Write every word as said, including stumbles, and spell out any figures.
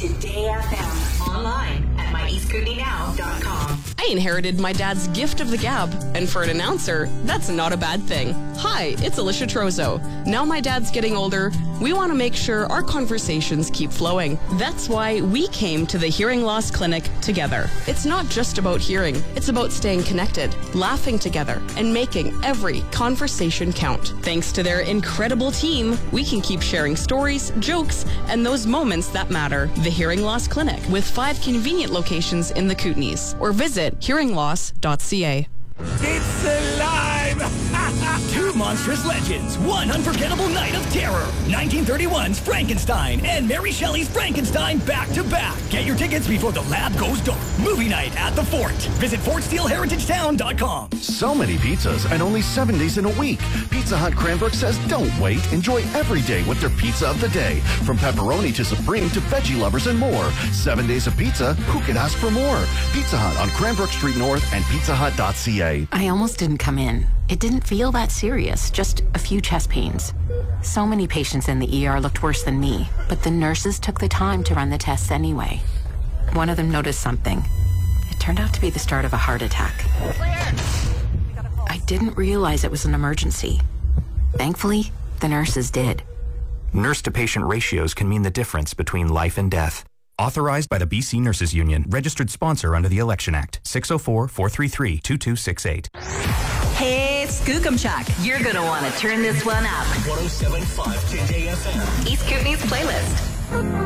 Today F M. Online at my east kootenai now dot com. I inherited my dad's gift of the gab, and for an announcer, that's not a bad thing. Hi, it's Alicia Trozo. Now my dad's getting older, we want to make sure our conversations keep flowing. That's why we came to the Hearing Loss Clinic together. It's not just about hearing, it's about staying connected, laughing together, and making every conversation count. Thanks to their incredible team, we can keep sharing stories, jokes, and those moments that matter. The Hearing Loss Clinic, with five convenient locations in the Kootenays, or visit hearing loss dot c a. It's alive! Two monstrous legends, one unforgettable night of terror. nineteen thirty-one's Frankenstein and Mary Shelley's Frankenstein back to back. Get your tickets before the lab goes dark. Movie night at the Fort. Visit fort steel heritage town dot com. So many pizzas and only seven days in a week. Pizza Hut Cranbrook says don't wait. Enjoy every day with their pizza of the day. From pepperoni to supreme to veggie lovers and more. Seven days of pizza, who could ask for more? Pizza Hut on Cranbrook Street North and pizza hut dot c a. I almost didn't come in. It didn't feel that serious, just a few chest pains. So many patients in the E R looked worse than me, but the nurses took the time to run the tests anyway. One of them noticed something. It turned out to be the start of a heart attack. I didn't realize it was an emergency. Thankfully, the nurses did. Nurse-to-patient ratios can mean the difference between life and death. Authorized by the B C Nurses Union. Registered sponsor under the Election Act. six oh four, four three three, two two six eight. Hey, Skookumchuck. You're going to want to turn this one up. one oh seven point five Today F M. East Kootenay's playlist.